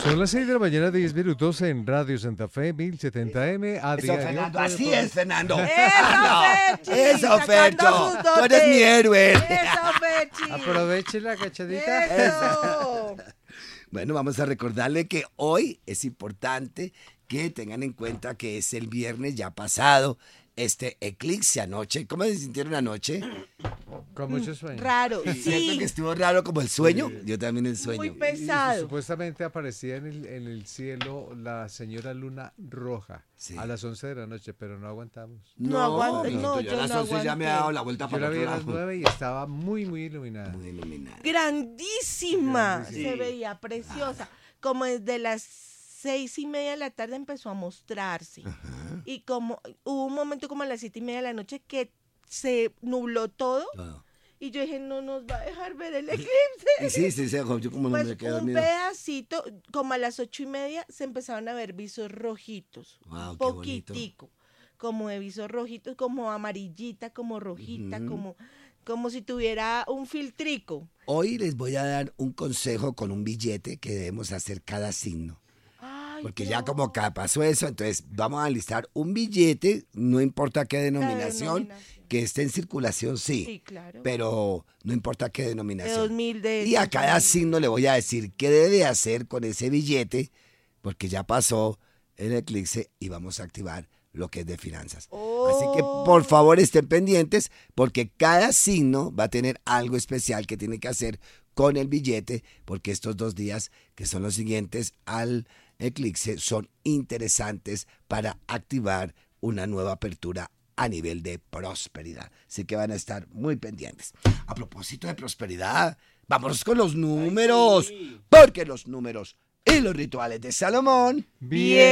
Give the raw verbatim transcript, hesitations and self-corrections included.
Son las seis de la mañana, diez minutos en Radio Santa Fe, mil setenta M. Eso, Adrián, Fernando, así es, Fernando. Eso, Ferchi, Eso, sacando Fercho. sus Tú eres dotes. mi héroe. Eso, Ferchi. Aproveche la cachadita. Eso. Bueno, vamos a recordarle que hoy es importante que tengan en cuenta que es el viernes ya pasado, este eclipse anoche. ¿Cómo se sintieron anoche? Con mucho sueño. Raro, Siento sí. que estuvo raro como el sueño. Yo también el Muy sueño. Y pesado. supuestamente aparecía en el, en el cielo la señora luna roja Sí. a las once de la noche, pero no aguantamos. No aguanto, Fernando, no, yo yo a las no once ya me he aguanté. dado la vuelta Yo para la el vi otro a las lado. nueve y estaba muy, muy iluminada. Muy iluminada. Grandísima. Sí. Se veía preciosa. Como desde las seis y media de la tarde empezó a mostrarse. Y como hubo un momento como a las siete y media de la noche que se nubló todo. Todo. Y yo dije, no nos va a dejar ver el eclipse. Y sí, sí, sí, yo como no Pues me quedé un dormido. pedacito, como a las ocho y media, se empezaron a ver visos rojitos. Wow, un qué bonito. poquitico. Como de visos rojitos, como amarillita, como rojita, Ujú. como, como si tuviera un filtrico. Hoy les voy a dar un consejo con un billete que debemos hacer cada signo. Ay, Porque qué ya como bonito. acá pasó eso, entonces vamos a listar un billete, no importa qué La denominación, denominación. que esté en circulación, sí, Sí, claro. pero no importa qué De denominación. dos mil de Y a dos cada mil. signo le voy a decir qué debe hacer con ese billete, porque ya pasó el eclipse y vamos a activar lo que es de finanzas. Así que Oh. por favor estén pendientes, porque cada signo va a tener algo especial que tiene que hacer con el billete, porque estos dos días que son los siguientes al eclipse son interesantes para activar una nueva apertura a nivel de prosperidad. Así que van a estar muy pendientes. A propósito de prosperidad, vámonos con los números, porque los números y los rituales de Salomón Bien.